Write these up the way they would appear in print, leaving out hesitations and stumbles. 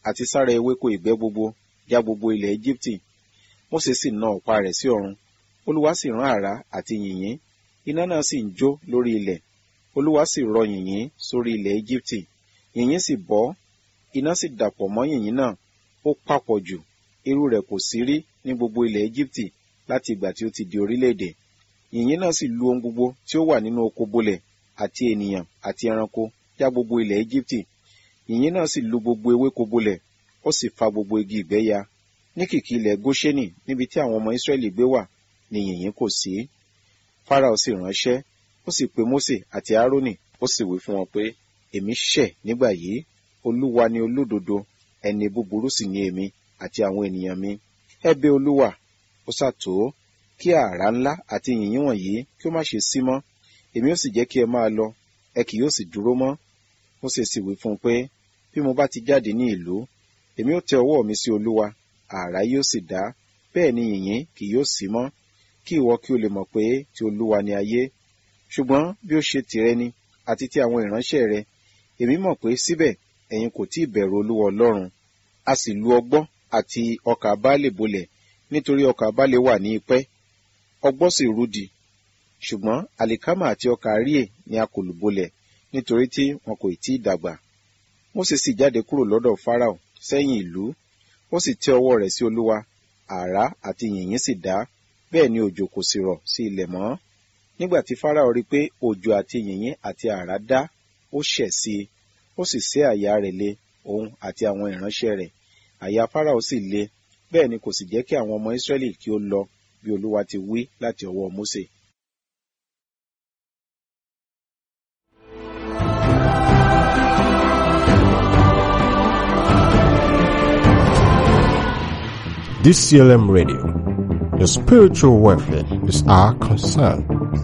àti sára ewéko ìgbẹ́ gbogbo já gbogbo ilẹ̀ Égíptì. Mósè sì na ọ̀pá rẹ̀ sí ọ̀run. Olúwa sì rán àrá àti yìnyín, iná náà sì ń jó lórí ilẹ̀. Olúwa sì rọ yìnyín sórí ilẹ̀ Égíptì. Yìnyín sì bọ́, iná sì dàpọ̀ mọ́ yìnyín náà, ó papọ̀ jù, irú rẹ̀ kò sí rí ní gbogbo ilẹ̀ Égíptì láti ìgbà tí ó ti di orílẹ̀-èdè. Yìnyín náà sì lu ohun gbogbo tí ó wà nínú oko bolẹ̀, àti ènìyàn àti ẹranko já gbogbo ilẹ̀ Égíptì. Yìnyín náà sì lu gbogbo ewéko bolẹ̀, ó sì fa gbogbo igi ìgbẹ́ ya. Ní kìkì ilẹ̀ Góṣẹ́nì níbi tí àwọn ọmọ Ísírẹ́lì gbé wà ni yìnyín kò sí. Fáráò sì ránṣẹ́, ó sì pe Mósè àti Árónì, ó sì wí fún wọn pé, èmi ṣẹ̀ nígbà yìí, Olúwa ni olódodo, ẹni búburú sì ni èmi àti àwọn ènìyàn mi. Ẹ bẹ̀ Olúwa, ó sà tó, kí àrá ńlá àti yìnyín wọ̀nyí kí ó má ṣe sí mọ́. Èmi ó sì jẹ́ kí ẹ máa lọ, ẹ kì yóò sì dúró mọ́. Mósè sì wí fún un pé, bí mo bá ti jáde ní ìlú, èmi ó tẹ ọwọ́ mi sí Olúwa, àrá yóò sì dá, bẹ́ẹ̀ ni yìnyín kì yóò sí mọ́, kí ìwọ kí o lè mọ̀ pé ti Olúwa ni ayé. Ṣùgbọ́n bí ó ṣe tìrẹ ni àti ti àwọn ìránṣẹ́ rẹ, èmi mọ̀ pé síbẹ̀ ẹ̀yin kò tí ì bẹ̀rù Olúwa Ọlọ́run. A sì lu ọgbọ́ àti ọkà báálì bolẹ̀, nítorí ọkà báálì wà ní ipẹ́, ọgbọ́ sì rúdi. Ṣùgbọ́n àlìkámà àti ọkà àríyè ni a kò lù bolẹ̀, nítorí tí wọn kò tí ì dàgbà. Mósè sì jáde kúrò lọ́dọ̀ Fáráò sẹ́yìn ìlú, ó sì tẹ ọwọ́ rẹ̀ sí Olúwa, àrá àti yìnyín sì dá, bẹ́ẹ̀ ni òjò kò sì rọ̀ sí ilẹ̀ mọ́. Nígbà tí Fáráò rí pé òjò àti yìnyín àti àrá dá, ó ṣẹ̀ sí i, ó sì sé àyà rẹ̀ le, òun àti àwọn ìránṣẹ́ rẹ̀. Àyà Fáráò sì le, bẹ́ẹ̀ ni kò sì jẹ́ kí àwọn ọmọ Ísírẹ́lì kí ó lọ bí Olúwa ti wí láti ọwọ́ Mósè. DCLM Radio. Your spiritual welfare is our concern.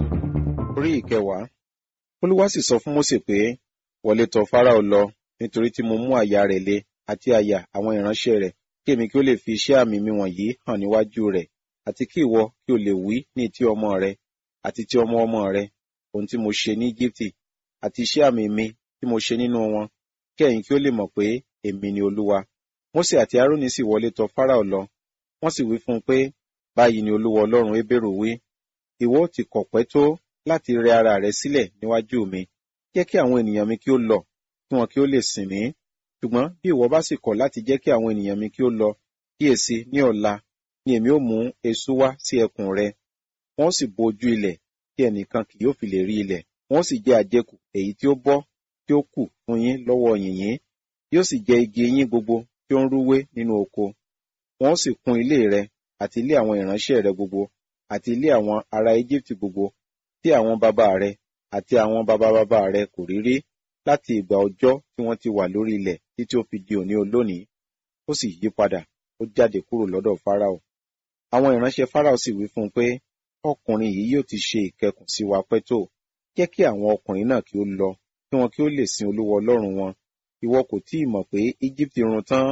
Orí ìkẹwàá. Olúwa sì sọ fún Mósè pé, wọlé tọ̀ Fáráò lọ, nítorí tí mo mú àyà rẹ̀ le àti àyà àwọn ìránṣẹ́ rẹ̀, kí èmi kí ó lè fi iṣẹ́ àmì mi wọ̀nyí hàn níwájú rẹ̀, àti kí ìwọ kí o lè wí ní ti ọmọ rẹ àti ti ọmọ ọmọ rẹ, ohun tí mo ṣe ní Íjíbítì, àti iṣẹ́ àmì mi tí mo ṣe nínú wọn, kí ẹ̀yin kí ó lè mọ̀ pé èmi ni Olúwa. Mósè àti Árónì sì wọlé tọ̀ Fáráò lọ. Wọ́n sì wí fún un pé, báyìí ni Olúwa Ọlọ́run Hébérù wí, ìwọ ti kọ̀pẹ́ tó láti rẹ ara rẹ sílẹ̀ níwájú mi, jẹ́ kí àwọn ènìyàn mi kí ó lọ, kí wọn kí ó lè sìn mí. Ṣùgbọ́n bí ìwọ bá sì kọ̀ láti jẹ́ kí àwọn ènìyàn mi kí ó lọ, kíyèsi ní ọ̀la ni èmi ó mú eṣú wá sí ẹkùn rẹ. Wọ́n sì bo ojú ilẹ̀, kí ẹnìkan kì yóò fi lè rí ilẹ̀. Wọ́n sì jẹ àjẹkù èyí tí ó bọ́, tí ó kù fún yín lọ́wọ́ yìnyín, yóò sì jẹ igi yín gbogbo tí ó ń rúwé nínú oko. Wọ́n sì kún ilé rẹ àti ilé àwọn ìránṣẹ́ rẹ gbogbo, àti ilé àwọn ará Íjíbítì gbogbo, tí àwọn baba rẹ àti àwọn baba rẹ kò rí rí, láti ìgbà ọjọ́ tí wọ́n ti wà lórí ilẹ̀ títí ó fi di òní olónìí. Ó sì yí padà, ó jáde kúrò lọ́dọ̀ Fáráò. Àwọn ìránṣẹ́ Fáráò sì wí fún un pé, ọkùnrin yìí yóò ti ṣe ìkẹkùn sí wa pẹ́ tó. Jẹ́ kí àwọn ọkùnrin náà kí ó lọ, kí wọn kí ó lè sin Olúwa Ọlọ́run wọn. Ìwọ kò tí ì mọ̀ pé Íjíbítì run tán.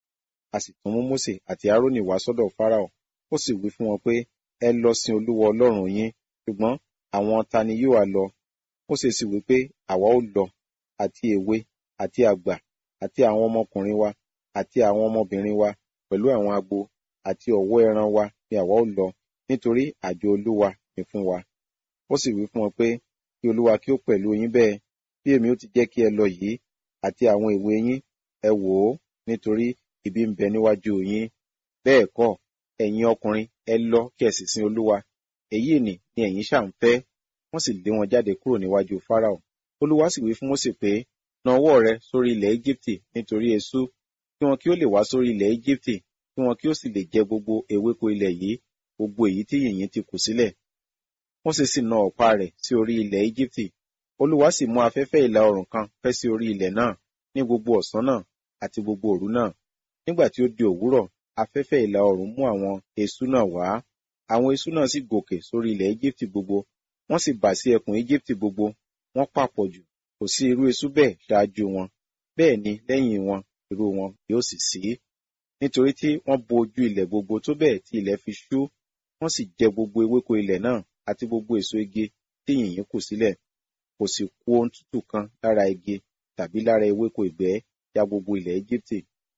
A sì tún mú Mósè àti Árónì wá sọ́dọ̀ Fáráò. Ó sì wí fún wọn pé, ẹ lọ sin Olúwa Ọlọ́run yín. Ṣùgbọ́n àwọn ta ni yóò wá lọ? Mósè sì wí pé, àwa ó lọ, àti èwe, àti àgbà, àti àwọn ọmọkùnrin wa, àti àwọn ọmọbìnrin wa, pẹ̀lú àwọn agbo, àti ọ̀wọ́ ẹran wa ni àwa ó lọ, nítorí àjọ Olúwa ni fún wa. Ó sì wí fún wọn pé, kí Olúwa kí ó pẹ̀lú yín bẹ́ẹ̀, bí èmi ó ti jẹ́ kí ẹ lọ yìí, àti àwọn èwe yín, ẹ wò ó, nítorí ibi ń bẹ níwájú yín. Bẹ́ẹ̀ kọ́, ẹ̀yin ọkùnrin, ẹ lọ kí ẹ sì sin Olúwa. Èyí ni ẹ̀yin ṣáà ń fẹ́. Wọ́n sì lé wọn jáde kúrò níwájú Fáráò. Olúwa sì wí fún Mósè pé, na ọwọ́ rẹ sórí ilẹ̀ Íjíbítì nítorí eṣú, kí wọn kí ó lè wá sórí ilẹ̀ Íjíbítì, kí wọn kí ó sì lè jẹ gbogbo ewéko ilẹ̀ yìí, gbogbo èyí tí yìnyín ti kù sílẹ̀. Mósè sì na ọ̀pá rẹ̀ sí orí ilẹ̀ Íjíbítì. Olúwa sì mú afẹ́fẹ́ ìlà oòrùn kan fẹ́ sí orí ilẹ̀ náà ní gbogbo ọ̀sán náà àti gbogbo òru náà. Nígbà tí ó di òwúrọ̀, afẹ́fẹ́ ìlà oòrùn mú àwọn eṣú náà wá. Àwọn eṣú náà sì gòkè sórí ilẹ̀ Íjíbítì gbogbo, wọ́n sì bà sí ẹkùn Íjíbítì gbogbo, wọ́n pàpọ̀ jù, kò sí irú eṣú bẹ́ẹ̀ ṣáájú wọn, bẹ́ẹ̀ ni lẹ́yìn wọn irú wọn yóò sì sí. Nítorí tí wọ́n bo ojú ilẹ̀ gbogbo tó bẹ́ẹ̀ tí ilẹ̀ fi ṣú, wọ́n sì jẹ gbogbo ewéko ilẹ̀ náà àti gbogbo èso igi tí yìnyín kù sílẹ̀. Kò sì kù ohun tútù kan lára igi tàbí lára ewéko ìgbẹ́ já gbogbo ilẹ̀ Íjíbítì.